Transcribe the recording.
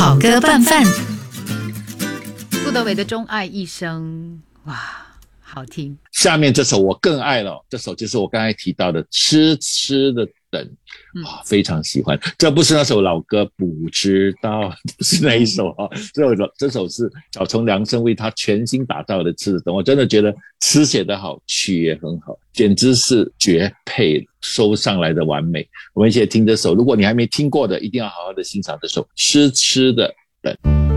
好歌拌饭。 杜德伟的《钟爱一生》，哇，好听。 下面这首我更爱了，这首就是我刚才提到的痴痴的等，非常喜欢。这不是那首老歌不知道，不是那一首啊，这首是小虫量身为他全新打造的痴的等，我真的觉得词写得好，曲也很好，简直是绝配，收上来的完美。我们一起听这首，如果你还没听过的，一定要好好的欣赏这首痴痴的等。